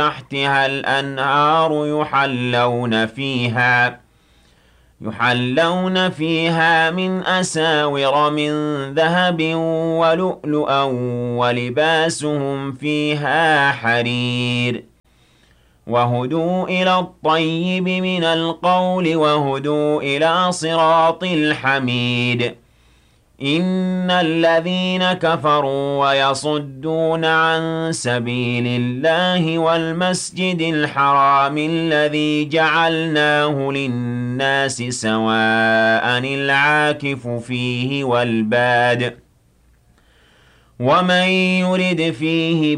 تحتها الأنهار يحلون فيها من أساور من ذهب ولؤلؤا ولباسهم فيها حرير وهدوا إلى الطيب من القول وهدوا إلى صراط الحميد إن الذين كفروا ويصدون عن سبيل الله والمسجد الحرام الذي جعلناه للناس سواء العاكف فيه والباد ومن يرد فيه